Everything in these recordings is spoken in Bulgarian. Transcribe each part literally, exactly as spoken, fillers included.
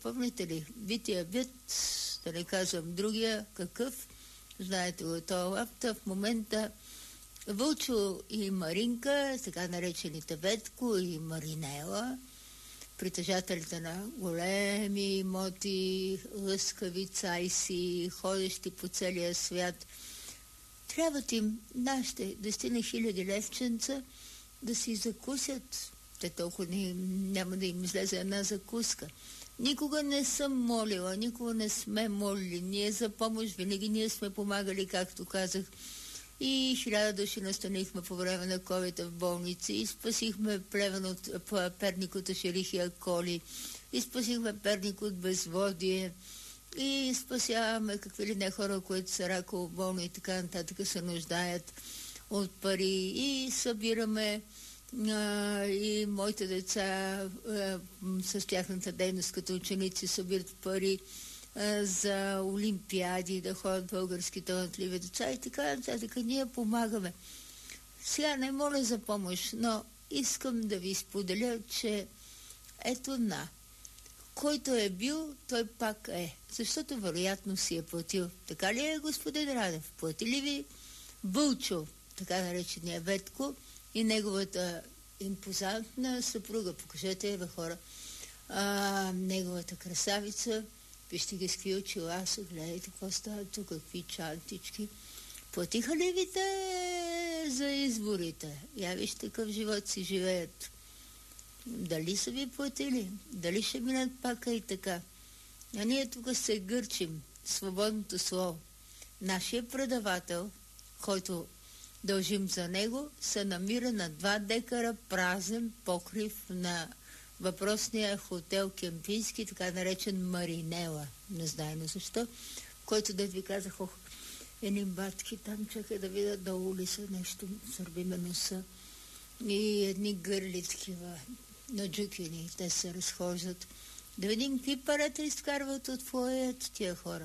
Помните ли? Вития вид, да не казвам другия, какъв, знаете го, това лапта в момента Вълчо и Маринка, така наречените Ветко и Маринела, притежателите на големи имоти, лъскави цайси, ходещи по целия свят, трябват им нашите десетина хиляди левченца да си закусят. Те толкова не, няма да им излезе една закуска. Никога не съм молила, никога не сме молили. Ние за помощ винаги ние сме помагали, както казах. И хиляда души настанихме по време на ковид в болници. И спасихме Плевен от Перник от Ашерихия коли. И спасихме Перник от безводие. И спасяваме какви ли не хора, които са раково болни и така нататък се нуждаят от пари. И събираме а, и моите деца а, с тяхната дейност като ученици събират пари а, за олимпиади, да ходят български талантливи деца и така нататък. Ние помагаме. Сега не моля за помощ, но искам да ви споделя, че ето на който е бил, той пак е. Защото вероятно си е платил. Така ли е, господин Радев? Плати ли ви Вълчо, така наречения Ветко, и неговата импозантна съпруга? Покажете я, бе, хора. А, неговата красавица, вижте ги с какви очила са, гледайте какво става тук, какви чантички. Платиха ли ви те за изборите? Я вижте какъв живот си живеят. Дали са ви платили? Дали ще минат пак и така? А ние тук се гърчим. Свободното слово. Нашия предавател, който дължим за него, се намира на два декара празен покрив на въпросния хотел кемпийски, така наречен Маринела. Не знайно защо. Който да ви казах, ох, едни батки там, чакай да видят долу ли са нещо, сърбиме носа. И едни гърли такива на джукини, те се разхождат. Да видим какви парата изкарват от фоето тия хора.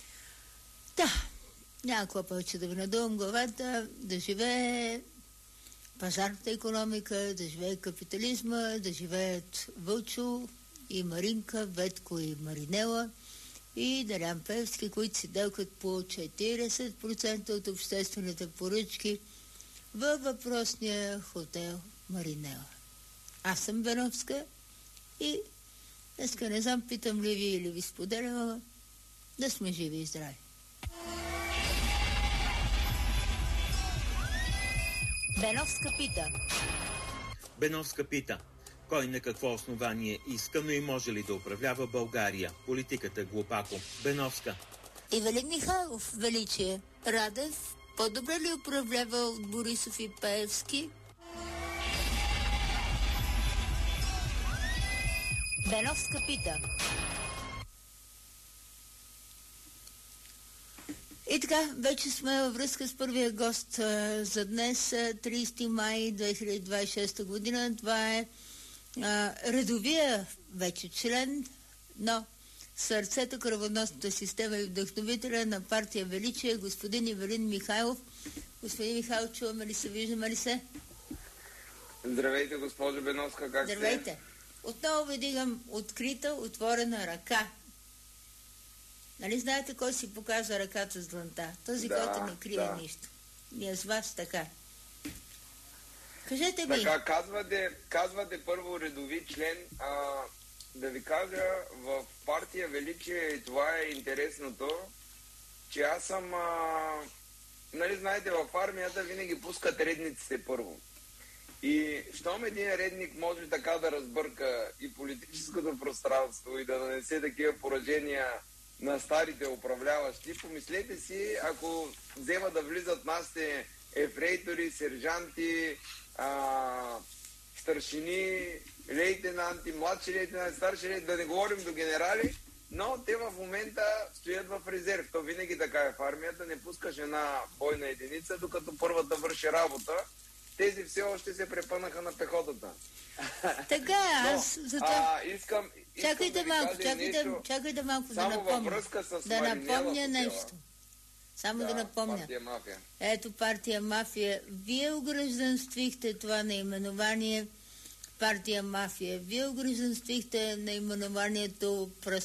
Да, някаква повече да ви надувам главата, да живее пазарната икономика, да живее капитализма, да живеят Вълчо и Маринка, Ветко и Маринела и Делян Певски, които си делкат по четиридесет процента от обществените поръчки във въпросния хотел Маринела. Аз съм Беновска и днеска не знам, питам ли ви или ви споделяла, да сме живи и здрави. Беновска пита. Беновска пита. Кой на какво основание иска, но и може ли да управлява България? Политиката глупако. Беновска. Ивелин Михайлов, величие. Радев, по-добре ли управлява от Борисов и Пеевски? Беновска пита. И така, вече сме във връзка с първия гост а, за днес, тридесети май две хиляди двадесет и шеста година. Това е а, редовия вече член, но сърцето, кръвоносната система и вдъхновителя на партия Величие, господин Ивелин Михайлов. Господин Михайлов, чуваме ли се, виждаме ли се? Здравейте, госпожо Беновска, как сте? Здравейте. Отново ви дигам открита, отворена ръка. Нали знаете кой си показва ръката с дланта? Този, да, който не крие да. нищо. Ние с вас така. Кажете ми. Така, казвате, казвате първо редови член. А, да ви кажа, в партия Величие, и това е интересното, че аз съм... А, нали знаете, в армията винаги пускат редниците първо. И щом един редник може така да разбърка и политическото пространство и да нанесе такива поражения на старите управляващи, помислете си, ако взема да влизат нашите ефрейтори, сержанти, а, старшини, лейтенанти, младши лейтенанти, старши лейтенанти, да не говорим до генерали, но те в момента стоят в резерв. То винаги така е в армията, не пускаш една бойна единица, докато първата върши работа. Тези все още се препънаха на пехотата. Така, аз но, затова... А, искам, искам чакайте да малко, чакайте, нещо, чакайте малко да само напомня. във връзка с да Маринела напомня нещо. Само да, да напомня. Партия Мафия. Ето партия Мафия. Вие огражданствихте това наименование партия мафия. Вие огризанствихте наименованието